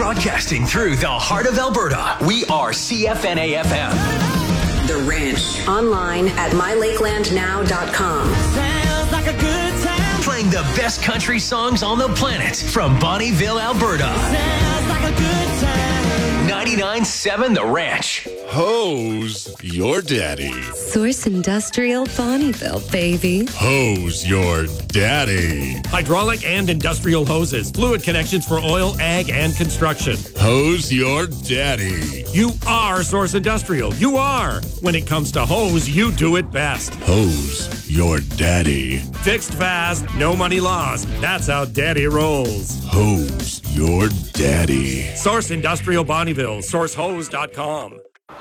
Broadcasting through the heart of Alberta, we are CFNA-FM. The Ranch. Online at mylakelandnow.com. Sounds like a good time. Playing the best country songs on the planet from Bonnyville, Alberta. Sounds like a good time. 99.7 The Ranch. Hose your daddy. Source Industrial Bonnyville, baby. Hose your daddy. Hydraulic and industrial hoses. Fluid connections for oil, ag, and construction. Hose your daddy. You are Source Industrial. You are. When it comes to hose, you do it best. Hose your daddy. Fixed fast, no money lost. That's how daddy rolls. Hose your daddy. Source Industrial Bonnyville. SourceHose.com.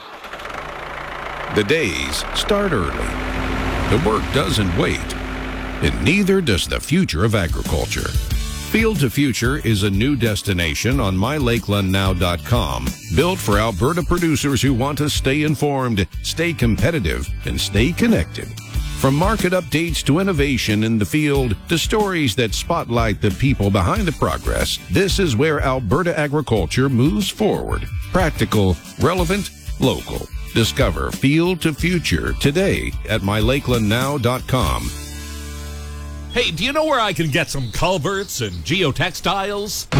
The days start early. The work doesn't wait. And neither does the future of agriculture. Field to Future is a new destination on mylakelandnow.com, built for Alberta producers who want to stay informed, stay competitive, and stay connected. From market updates to innovation in the field to stories that spotlight the people behind the progress, this is where Alberta agriculture moves forward. Practical, relevant, local. Discover Field to Future today at mylakelandnow.com. Hey, do you know where I can get some culverts and geotextiles?